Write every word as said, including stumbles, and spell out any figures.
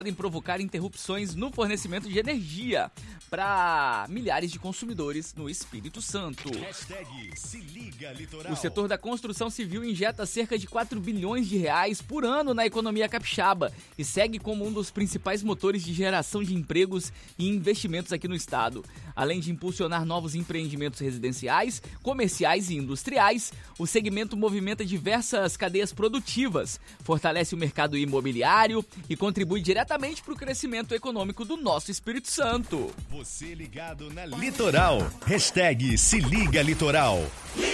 podem provocar interrupções no fornecimento de energia para milhares de consumidores no Espírito Santo. Hashtag se liga litoral. O setor da construção civil injeta cerca de quatro bilhões de reais por ano na economia capixaba e segue como um dos principais motores de geração de empregos e investimentos aqui no estado. Além de impulsionar novos empreendimentos residenciais, comerciais e industriais, o segmento movimenta diversas cadeias produtivas, fortalece o mercado imobiliário e contribui diretamente para o crescimento econômico do nosso Espírito Santo. Você ligado na Litoral. Hashtag se liga litoral.